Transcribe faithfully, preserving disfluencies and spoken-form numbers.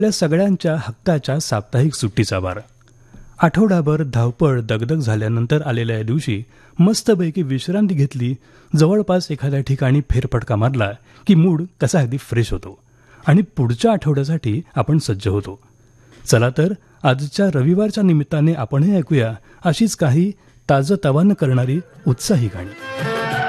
आपल्या सगळ्यांच्या हक्काच्या साप्ताहिक सुट्टीचा वार. आठवडाभर धावपळ दगदग झाल्यानंतर आलेल्या या दिवशी मस्तपैकी विश्रांती घेतली, जवळपास एखाद्या ठिकाणी फेरफटका मारला की मूड कसा अगदी फ्रेश होतो आणि पुढच्या आठवड्यासाठी आपण सज्ज होतो. चला तर आजच्या रविवारच्या निमित्ताने आपणही ऐकूया अशीच काही ताजंतवानं करणारी उत्साही गाणी.